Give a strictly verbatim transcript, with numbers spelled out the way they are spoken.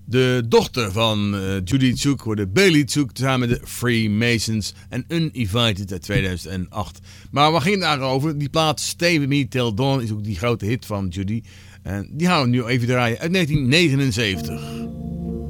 De dochter van uh, Judy Tsook wordt Bailey Tsook samen met de Freemasons en Uninvited uit tweeduizend acht. Maar waar ging het eigenlijk over? Die plaat Stay With Me Till Dawn is ook die grote hit van Judy. En die gaan we nu even draaien uit negentien negenenzeventig.